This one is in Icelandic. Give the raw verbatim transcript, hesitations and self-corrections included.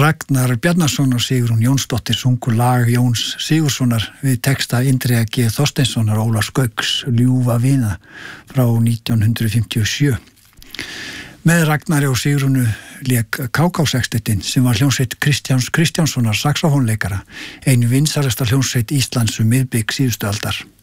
Ragnar Bjarnason og Sigrún Jónsdóttir sungu lag Jóns Sigurðssonar við texta Indriða G. Þorsteinssonar og Ólafs Gauks Ljúfa vina frá nítján hundrað fimmtíu og sjö. Með Ragnari og Sigrúnu lék Ká Ká sextettinn sem var hljómsveit Kristjáns Kristjánssonar saxófónleikara, ein vinsælasta hljómsveit Íslands um miðbik síðustu aldar.